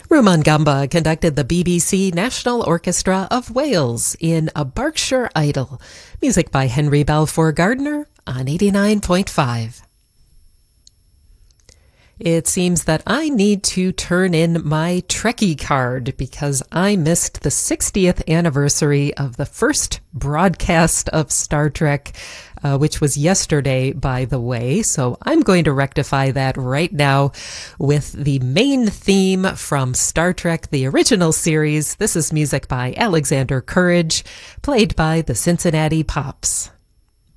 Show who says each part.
Speaker 1: Rumaan Gamba conducted the BBC National Orchestra of Wales in A Berkshire Idyll. Music by Henry Balfour Gardiner on 89.5. It seems that I need to turn in my Trekkie card because I missed the 60th anniversary of the first broadcast of Star Trek, which was yesterday, by the way. So I'm going to rectify that right now with the main theme from Star Trek, the original series. This is music by Alexander Courage, played by the Cincinnati Pops.